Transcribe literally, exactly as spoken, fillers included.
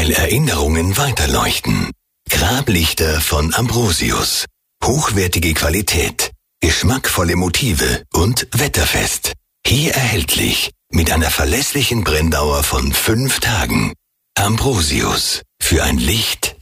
weil Erinnerungen weiterleuchten. Grablichter von Ambrosius. Hochwertige Qualität, geschmackvolle Motive und wetterfest. Hier erhältlich mit einer verlässlichen Brenndauer von fünf Tagen. Ambrosius. Für ein Licht,